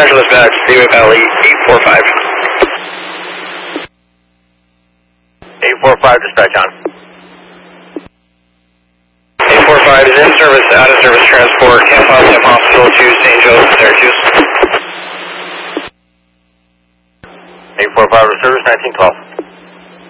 Angeles Max, Freeway Valley 845. 845, dispatch on. 845 is in service, out of service transport, Camp Hospital to St. Joseph, Syracuse. 845 to service, 1912.